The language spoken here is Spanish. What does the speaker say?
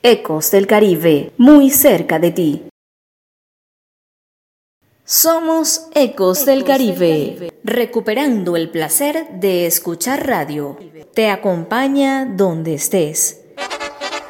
Ecos del Caribe, muy cerca de ti. Somos Ecos del Caribe, recuperando el placer de escuchar radio. Te acompaña donde estés.